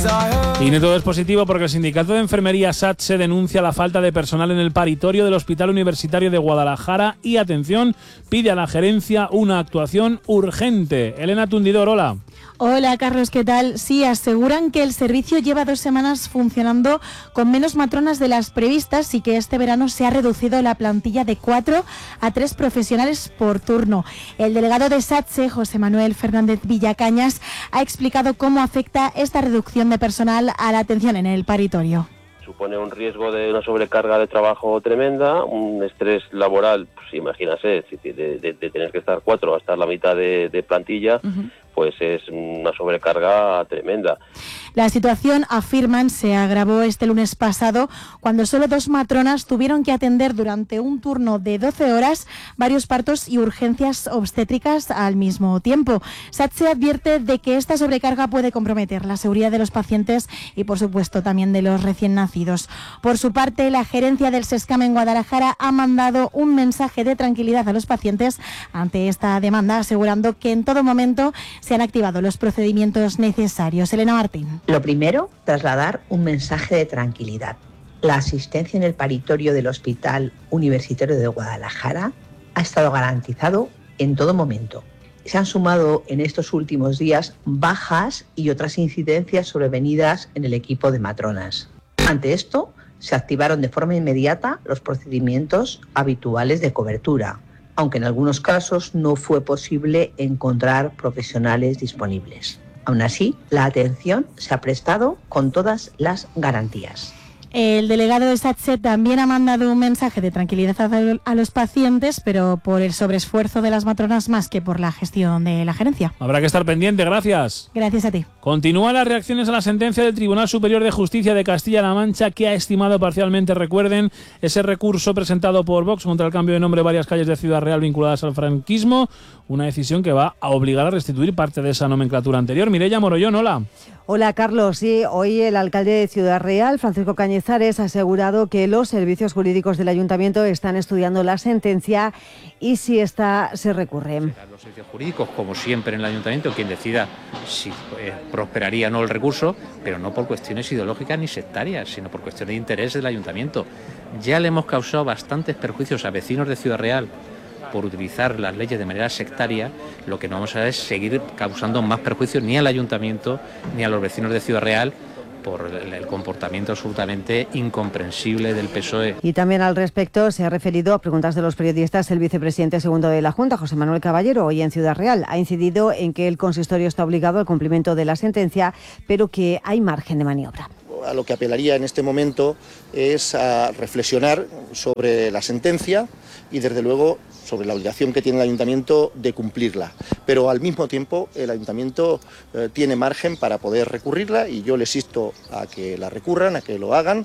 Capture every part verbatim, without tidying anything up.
Y todo es positivo porque el sindicato de enfermería SATSE denuncia la falta de personal en el paritorio del Hospital Universitario de Guadalajara y, atención, pide a la gerencia una actuación urgente. Elena Tundidor, hola. Hola Carlos, ¿qué tal? Sí, aseguran que el servicio lleva dos semanas funcionando con menos matronas de las previstas y que este verano se ha reducido la plantilla de cuatro a tres profesionales por turno. El delegado de SATSE, José Manuel Fernández Villacañas, ha explicado cómo afecta esta reducción de personal a la atención en el paritorio. Supone un riesgo de una sobrecarga de trabajo tremenda, un estrés laboral, pues imagínase, de, de, de tener que estar cuatro hasta la mitad de, de plantilla, uh-huh. pues es una sobrecarga tremenda. La situación, afirman, se agravó este lunes pasado cuando solo dos matronas tuvieron que atender durante un turno de doce horas varios partos y urgencias obstétricas al mismo tiempo. SATSE advierte de que esta sobrecarga puede comprometer la seguridad de los pacientes y, por supuesto, también de los recién nacidos. Por su parte, la gerencia del SESCAM en Guadalajara ha mandado un mensaje de tranquilidad a los pacientes ante esta demanda, asegurando que en todo momento se han activado los procedimientos necesarios. Elena Martín. Lo primero, trasladar un mensaje de tranquilidad. La asistencia en el paritorio del Hospital Universitario de Guadalajara ha estado garantizado en todo momento. Se han sumado en estos últimos días bajas y otras incidencias sobrevenidas en el equipo de matronas. Ante esto, se activaron de forma inmediata los procedimientos habituales de cobertura, aunque en algunos casos no fue posible encontrar profesionales disponibles. Aún así, la atención se ha prestado con todas las garantías. El delegado de SATSE también ha mandado un mensaje de tranquilidad a los pacientes, pero por el sobreesfuerzo de las matronas más que por la gestión de la gerencia. Habrá que estar pendiente, gracias. Gracias a ti. Continúan las reacciones a la sentencia del Tribunal Superior de Justicia de Castilla-La Mancha, que ha estimado parcialmente, recuerden, ese recurso presentado por Vox contra el cambio de nombre de varias calles de Ciudad Real vinculadas al franquismo, una decisión que va a obligar a restituir parte de esa nomenclatura anterior. Mireia Morollón, hola. Hola Carlos, sí, hoy el alcalde de Ciudad Real, Francisco Cañizares, ha asegurado que los servicios jurídicos del ayuntamiento están estudiando la sentencia y si esta se recurre. Serán los servicios jurídicos, como siempre en el ayuntamiento, quien decida si eh, prosperaría o no el recurso, pero no por cuestiones ideológicas ni sectarias, sino por cuestiones de interés del ayuntamiento. Ya le hemos causado bastantes perjuicios a vecinos de Ciudad Real por utilizar las leyes de manera sectaria. Lo que no vamos a hacer es seguir causando más perjuicios ni al ayuntamiento ni a los vecinos de Ciudad Real por el comportamiento absolutamente incomprensible del P S O E. Y también al respecto se ha referido a preguntas de los periodistas el vicepresidente segundo de la Junta, José Manuel Caballero, hoy en Ciudad Real. Ha incidido en que el consistorio está obligado al cumplimiento de la sentencia, pero que hay margen de maniobra. A lo que apelaría en este momento es a reflexionar sobre la sentencia y, desde luego, sobre la obligación que tiene el ayuntamiento de cumplirla. Pero al mismo tiempo el ayuntamiento eh, tiene margen para poder recurrirla y yo les insto a que la recurran, a que lo hagan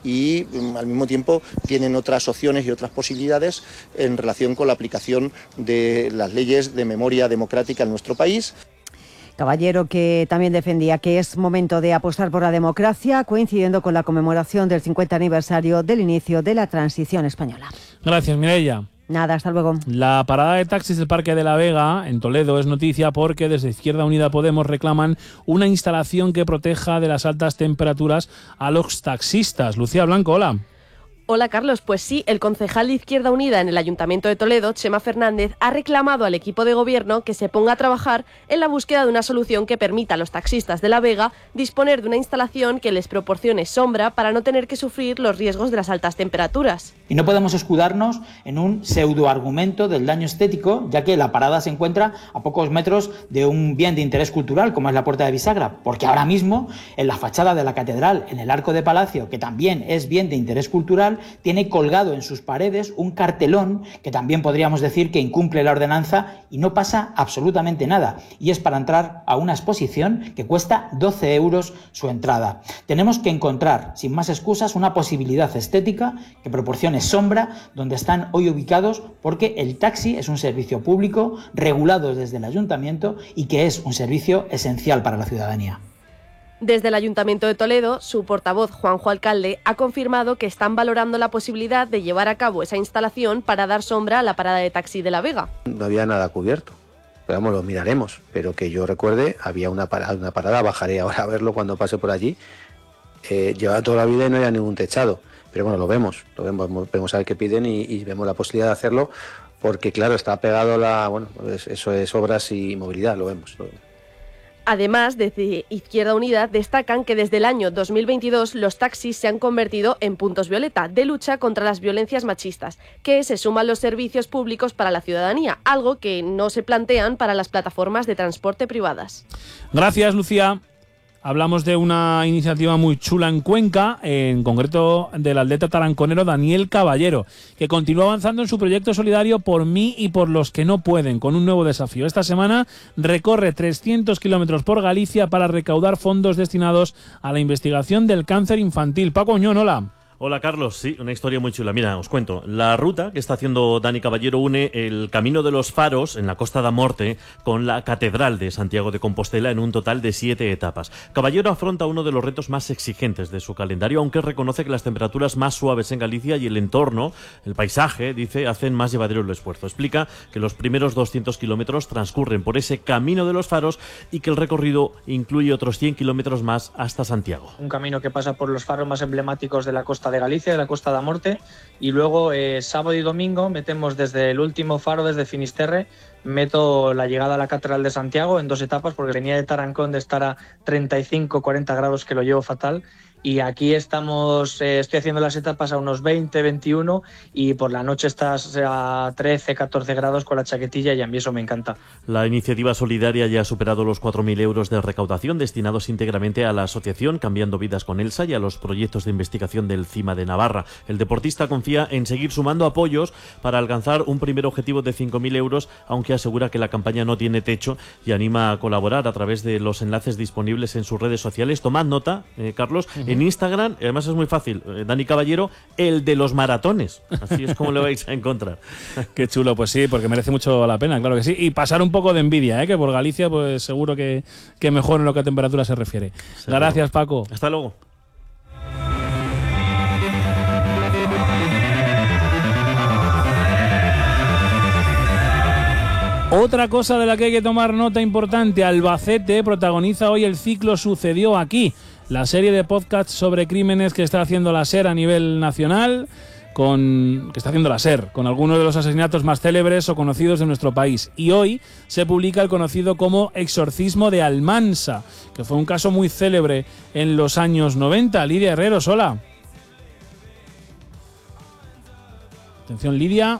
y mm, al mismo tiempo tienen otras opciones y otras posibilidades en relación con la aplicación de las leyes de memoria democrática en nuestro país. Caballero, que también defendía que es momento de apostar por la democracia, coincidiendo con la conmemoración del cincuenta aniversario del inicio de la transición española. Gracias, Mireia. Nada, hasta luego. La parada de taxis del Parque de la Vega, en Toledo, es noticia porque desde Izquierda Unida Podemos reclaman una instalación que proteja de las altas temperaturas a los taxistas. Lucía Blanco, hola. Hola Carlos, pues sí, el concejal de Izquierda Unida en el Ayuntamiento de Toledo, Chema Fernández, ha reclamado al equipo de gobierno que se ponga a trabajar en la búsqueda de una solución que permita a los taxistas de La Vega disponer de una instalación que les proporcione sombra para no tener que sufrir los riesgos de las altas temperaturas. Y no podemos escudarnos en un pseudoargumento del daño estético, ya que la parada se encuentra a pocos metros de un bien de interés cultural como es la Puerta de Bisagra, porque ahora mismo en la fachada de la catedral, en el Arco de Palacio, que también es bien de interés cultural, tiene colgado en sus paredes un cartelón que también podríamos decir que incumple la ordenanza y no pasa absolutamente nada. Y es para entrar a una exposición que cuesta doce euros su entrada. Tenemos que encontrar, sin más excusas, una posibilidad estética que proporcione sombra donde están hoy ubicados, porque el taxi es un servicio público regulado desde el ayuntamiento y que es un servicio esencial para la ciudadanía. Desde el Ayuntamiento de Toledo, su portavoz, Juanjo Alcalde, ha confirmado que están valorando la posibilidad de llevar a cabo esa instalación para dar sombra a la parada de taxi de La Vega. No había nada cubierto. pero vamos, lo miraremos, pero que yo recuerde, había una parada, una parada, bajaré ahora a verlo cuando pase por allí, eh, llevaba toda la vida y no había ningún techado, pero bueno, lo vemos, lo vemos, vemos a ver qué piden y, y vemos la posibilidad de hacerlo, porque claro, está pegado la, bueno, pues eso es obras y movilidad, lo vemos, lo vemos. Además, desde Izquierda Unida destacan que desde el año dos mil veintidós los taxis se han convertido en puntos violeta de lucha contra las violencias machistas, que se suman los servicios públicos para la ciudadanía, algo que no se plantean para las plataformas de transporte privadas. Gracias, Lucía. Hablamos de una iniciativa muy chula en Cuenca, en concreto del atleta taranconero Daniel Caballero, que continúa avanzando en su proyecto solidario Por mí y por los que no pueden, con un nuevo desafío. Esta semana recorre trescientos kilómetros por Galicia para recaudar fondos destinados a la investigación del cáncer infantil. Paco Oñón, hola. Hola Carlos, sí, una historia muy chula. Mira, os cuento. La ruta que está haciendo Dani Caballero une el Camino de los Faros en la Costa da Morte con la Catedral de Santiago de Compostela en un total de siete etapas. Caballero afronta uno de los retos más exigentes de su calendario, aunque reconoce que las temperaturas más suaves en Galicia y el entorno, el paisaje, dice, hacen más llevadero el esfuerzo. Explica que los primeros doscientos kilómetros transcurren por ese Camino de los Faros y que el recorrido incluye otros cien kilómetros más hasta Santiago. Un camino que pasa por los faros más emblemáticos de la costa de Galicia, de la Costa da Morte, y luego eh, sábado y domingo metemos desde el último faro, desde Finisterre, meto la llegada a la Catedral de Santiago en dos etapas, porque venía de Tarancón de estar a treinta y cinco cuarenta grados, que lo llevo fatal, y aquí estamos, eh, estoy haciendo las etapas a unos veinte, veintiuno, y por la noche estás a trece, catorce grados con la chaquetilla, y a mí eso me encanta. La iniciativa solidaria ya ha superado los cuatro mil euros de recaudación destinados íntegramente a la asociación Cambiando Vidas con Elsa y a los proyectos de investigación del CIMA de Navarra. El deportista confía en seguir sumando apoyos para alcanzar un primer objetivo de cinco mil euros, aunque asegura que la campaña no tiene techo y anima a colaborar a través de los enlaces disponibles en sus redes sociales. Tomad nota, eh, Carlos, uh-huh. En Instagram, además es muy fácil, eh, Dani Caballero, el de los maratones. Así es como lo vais a encontrar. Qué chulo, pues sí, porque merece mucho la pena, claro que sí. Y pasar un poco de envidia, ¿eh? Que por Galicia pues seguro que, que mejor en lo que a temperatura se refiere. Seguro. Gracias, Paco. Hasta luego. Otra cosa de la que hay que tomar nota importante, Albacete protagoniza hoy el ciclo Sucedió Aquí, la serie de podcasts sobre crímenes que está haciendo la SER a nivel nacional, con que está haciendo la SER, con algunos de los asesinatos más célebres o conocidos de nuestro país. Y hoy se publica el conocido como Exorcismo de Almansa, que fue un caso muy célebre en los años noventa. Lidia Herreros, hola. Atención, Lidia.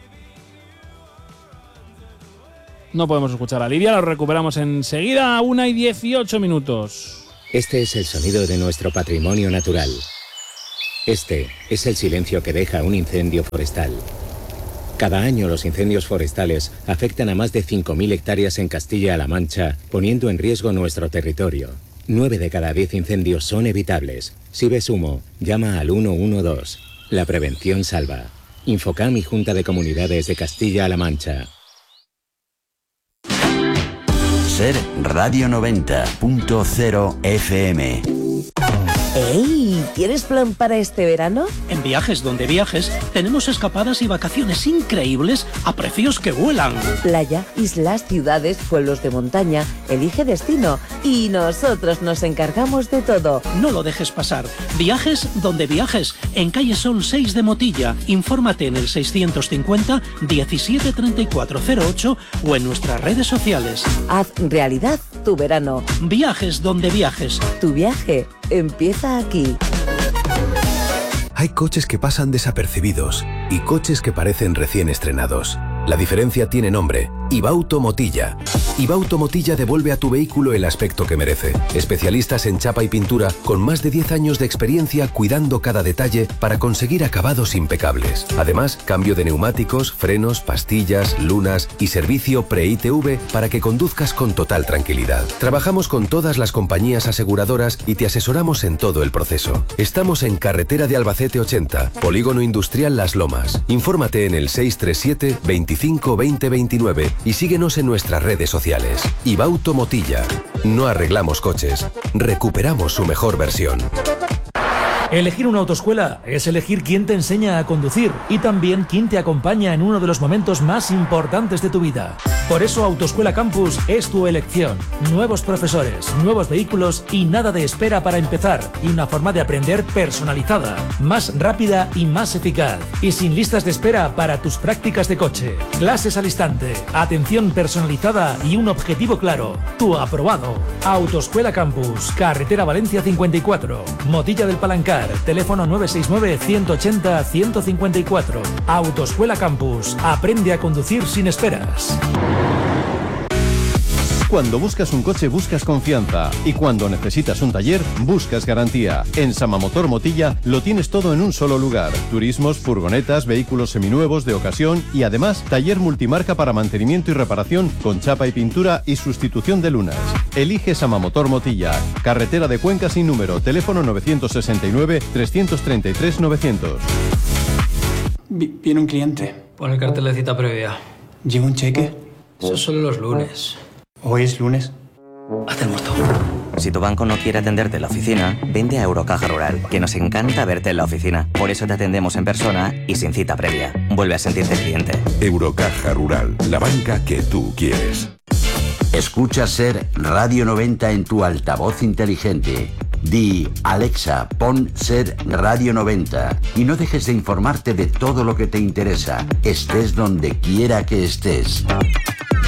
No podemos escuchar a Lidia, lo recuperamos enseguida a una y dieciocho minutos. Este es el sonido de nuestro patrimonio natural. Este es el silencio que deja un incendio forestal. Cada año los incendios forestales afectan a más de cinco mil hectáreas en Castilla-La Mancha, poniendo en riesgo nuestro territorio. nueve de cada diez incendios son evitables. Si ves humo, llama al uno uno dos. La prevención salva. Infocam y Junta de Comunidades de Castilla-La Mancha. Ser Radio noventa punto cero F M. ¡Ey! ¿Tienes plan para este verano? En Viajes Donde Viajes tenemos escapadas y vacaciones increíbles a precios que vuelan. Playa, islas, ciudades, pueblos de montaña. Elige destino y nosotros nos encargamos de todo. No lo dejes pasar. Viajes Donde Viajes, en calle Sol seis de Motilla. Infórmate en el seiscientos cincuenta diecisiete treinta y cuatro cero ocho o en nuestras redes sociales. Haz realidad tu verano. Viajes Donde Viajes. Tu viaje empieza aquí. Hay coches que pasan desapercibidos y coches que parecen recién estrenados. La diferencia tiene nombre: Ibauto Motilla. Ibauto Motilla devuelve a tu vehículo el aspecto que merece. Especialistas en chapa y pintura con más de diez años de experiencia cuidando cada detalle para conseguir acabados impecables. Además, cambio de neumáticos, frenos, pastillas, lunas y servicio pre-I T V para que conduzcas con total tranquilidad. Trabajamos con todas las compañías aseguradoras y te asesoramos en todo el proceso. Estamos en Carretera de Albacete ochenta, Polígono Industrial Las Lomas. Infórmate en el seis tres siete veinticinco veinte veintinueve y síguenos en nuestras redes sociales. Ibauto Motilla. No arreglamos coches, recuperamos su mejor versión. Elegir una autoescuela es elegir quién te enseña a conducir y también quién te acompaña en uno de los momentos más importantes de tu vida. Por eso Autoescuela Campus es tu elección. Nuevos profesores, nuevos vehículos y nada de espera para empezar. Y una forma de aprender personalizada, más rápida y más eficaz. Y sin listas de espera para tus prácticas de coche. Clases al instante, atención personalizada y un objetivo claro. Tu aprobado. Autoescuela Campus, Carretera Valencia cincuenta y cuatro, Motilla del Palancar. Teléfono nueve seis nueve, ciento ochenta, ciento cincuenta y cuatro. Autoescuela Campus. Aprende a conducir sin esperas. Cuando buscas un coche buscas confianza y cuando necesitas un taller buscas garantía. En Samamotor Motilla lo tienes todo en un solo lugar. Turismos, furgonetas, vehículos seminuevos de ocasión y además taller multimarca para mantenimiento y reparación con chapa y pintura y sustitución de lunas. Elige Samamotor Motilla. Carretera de Cuenca sin número. Teléfono nueve seis nueve, tres tres tres, novecientos. Viene un cliente. Pon el cartel de cita previa. ¿Llega un cheque? Eso son los lunes. ¿Hoy es lunes? Haz el muerto. Si tu banco no quiere atenderte en la oficina, vende a Eurocaja Rural, que nos encanta verte en la oficina. Por eso te atendemos en persona y sin cita previa. Vuelve a sentirte cliente. Eurocaja Rural, la banca que tú quieres. Escucha Ser Radio noventa en tu altavoz inteligente. Di, Alexa, pon Ser Radio noventa y no dejes de informarte de todo lo que te interesa, estés donde quiera que estés.